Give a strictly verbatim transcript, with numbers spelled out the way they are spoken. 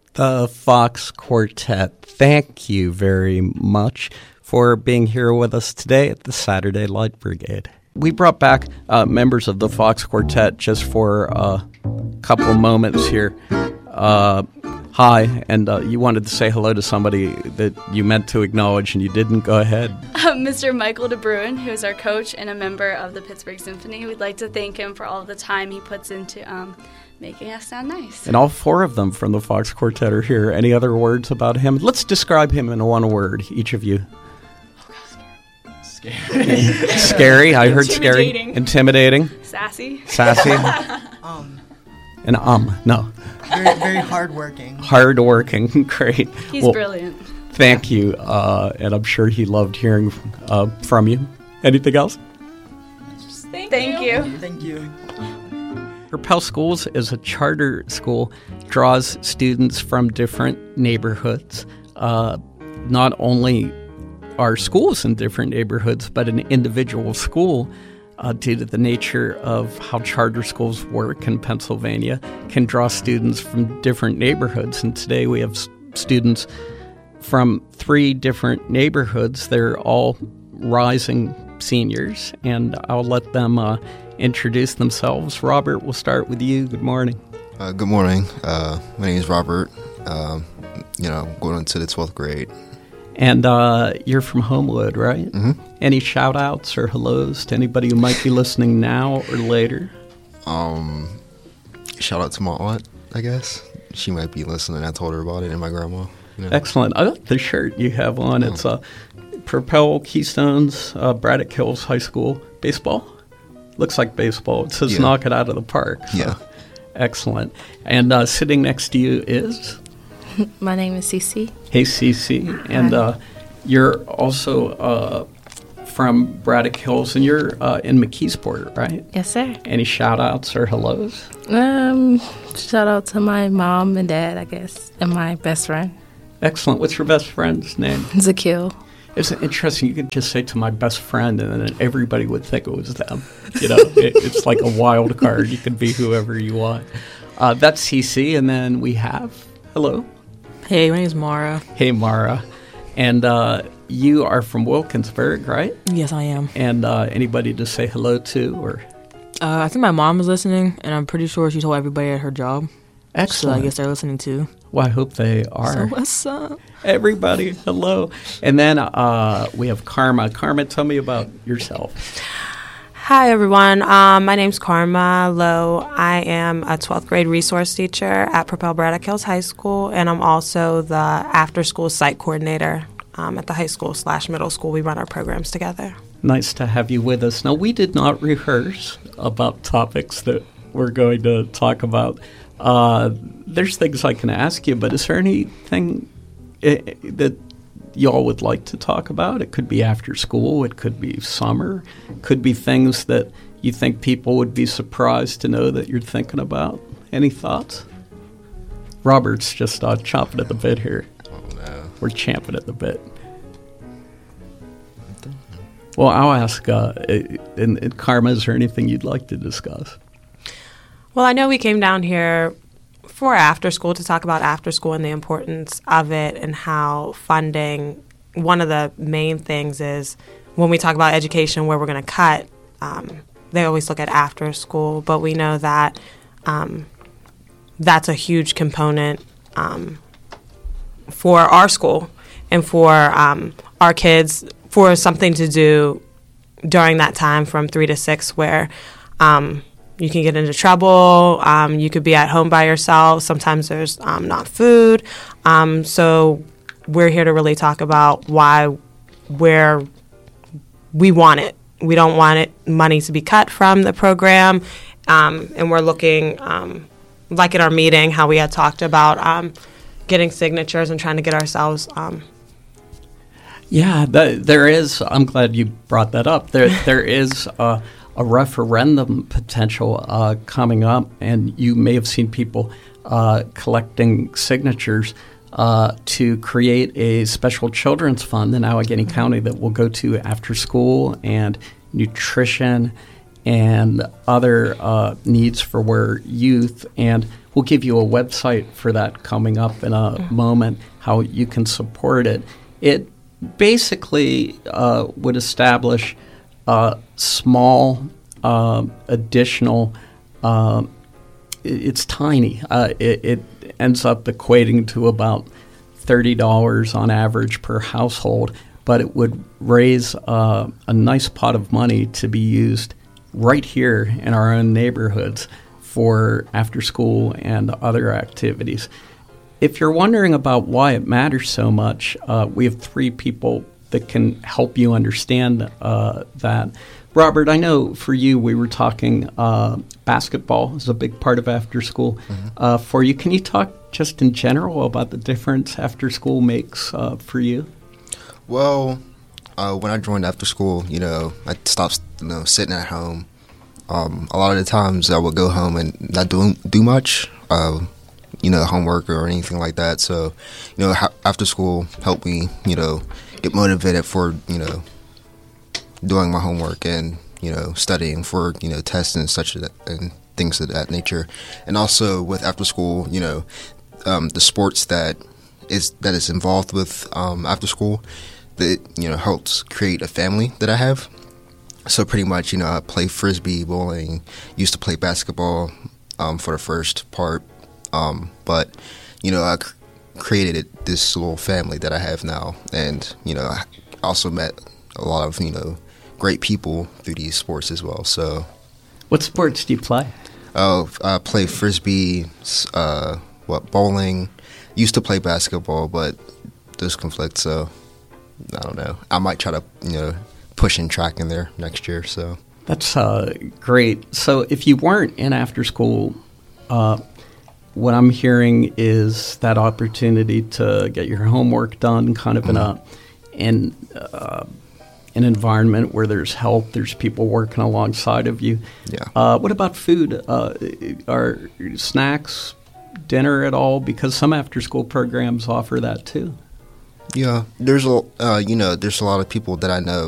The Fox Quartet, thank you very much for being here with us today at the Saturday Light Brigade. We brought back uh, members of the Fox Quartet just for a couple of moments here. Uh, hi, and uh, you wanted to say hello to somebody that you meant to acknowledge and you didn't. Go ahead. Uh, Mister Michael DeBruin, who is our coach and a member of the Pittsburgh Symphony. We'd like to thank him for all the time he puts into um, making us sound nice. And all four of them from the Fox Quartet are here. Any other words about him? Let's describe him in one word, each of you. Scary. Scary. I heard scary. Intimidating. Sassy. Sassy. Um, and um, no. Very, very hardworking. Hardworking. Great. He's well, brilliant. Thank you. Uh, and I'm sure he loved hearing uh, from you. Anything else? Thank, thank you. you. Thank you. Propel Schools is a charter school, draws students from different neighborhoods. Uh, not only are schools in different neighborhoods, but an individual school, uh, due to the nature of how charter schools work in Pennsylvania, can draw students from different neighborhoods. And today we have s- students from three different neighborhoods. They're all rising seniors, and I'll let them uh, introduce themselves. Robert, we'll start with you. Good morning. Uh, good morning. Uh, my name is Robert. Um, you know, going into the twelfth grade. And uh, you're from Homewood, right? Mm-hmm. Any shout-outs or hellos to anybody who might be listening now or later? Um, shout out to my aunt, I guess. She might be listening. I told her about it, and my grandma. You know. Excellent. I like the shirt you have on. Oh. It's uh, Propel Keystones, uh, Braddock Hills High School. Baseball? Looks like baseball. It says yeah. knock it out of the park. So. Yeah. Excellent. And uh, sitting next to you is? My name is Cece. Hey, Cece. And uh, you're also uh, from Braddock Hills, and you're uh, in McKeesport, right? Yes, sir. Any shout-outs or hellos? Um, shout out to my mom and dad, I guess, and my best friend. Excellent. What's your best friend's name? Zakil. It's interesting. You could just say to my best friend, and then everybody would think it was them. You know, it, it's like a wild card. You can be whoever you want. Uh, that's Cece, and then we have, hello. Hey, my name is Mara. Hey, Mara. And uh, you are from Wilkinsburg, right? Yes, I am. And uh, anybody to say hello to? Or uh, I think my mom is listening, and I'm pretty sure she told everybody at her job. Excellent. So I guess they're listening too. Well, I hope they are. So what's up? Everybody, hello. And then uh, we have Karma. Karma, tell me about yourself. Hi, everyone. Um, my name's Karma Lowe. I am a twelfth grade resource teacher at Propel Braddock Hills High School, and I'm also the after-school site coordinator um, at the high school slash middle school. We run our programs together. Nice to have you with us. Now, we did not rehearse about topics that we're going to talk about. Uh, there's things I can ask you, but is there anything I- that y'all would like to talk about? It could be after school. It could be summer. It could be things that you think people would be surprised to know that you're thinking about. Any thoughts? Robert's just uh, chomping at the bit here. Oh, no. We're champing at the bit. Well, I'll ask, uh, in, in Karma, is there anything you'd like to discuss? Well, I know we came down here for after school to talk about after school and the importance of it and how funding, one of the main things is when we talk about education where we're going to cut, um, they always look at after school, but we know that um, that's a huge component um, for our school and for um, our kids, for something to do during that time from three to six where um, you can get into trouble. Um, you could be at home by yourself. Sometimes there's um, not food. Um, so we're here to really talk about why where we want it. We don't want it money to be cut from the program. Um, and we're looking, um, like in our meeting, how we had talked about um, getting signatures and trying to get ourselves um, Yeah, th- there is. I'm glad you brought that up. There, there is a, a referendum potential uh, coming up, and you may have seen people uh, collecting signatures uh, to create a special children's fund in Allegheny County that will go to after school and nutrition and other uh, needs for Ware Youth. And we'll give you a website for that coming up in a mm-hmm. moment, how you can support it. It basically uh, would establish a small uh, additional, uh, it, it's tiny. Uh, it, it ends up equating to about thirty dollars on average per household, but it would raise uh, a nice pot of money to be used right here in our own neighborhoods for after school and other activities. If you're wondering about why it matters so much, uh, we have three people that can help you understand uh, that. Robert, I know for you, we were talking uh, basketball is a big part of after school. Mm-hmm. Uh, for you, can you talk just in general about the difference after school makes uh, for you? Well, uh, when I joined after school, you know, I stopped, you know, sitting at home. Um, a lot of the times I would go home and not do, do much, uh, you know, homework or anything like that. So, you know, ha- after school helped me, you know, get motivated for, you know, doing my homework and, you know, studying for, you know, tests and such that, and things of that nature. And also with after school, you know, um, the sports that is that is involved with um, after school, that, you know, helps create a family that I have. So pretty much, you know, I play frisbee, bowling, used to play basketball um, for the first part, um, but, you know, I cr- created it, this little family that I have now, and, you know, I also met a lot of, you know, great people through these sports as well. So, what sports do you play? Oh, I play frisbee, uh, what bowling. Used to play basketball, but those conflict. So, I don't know. I might try to, you know, push in track in there next year. So that's uh, great. So, if you weren't in after school, uh, what I'm hearing is that opportunity to get your homework done, kind of mm-hmm. in a in. Uh, an environment where there's help, there's people working alongside of you. Yeah. Uh, what about food? Uh, are snacks, dinner at all? Because some after-school programs offer that too. Yeah, there's a uh, you know there's a lot of people that I know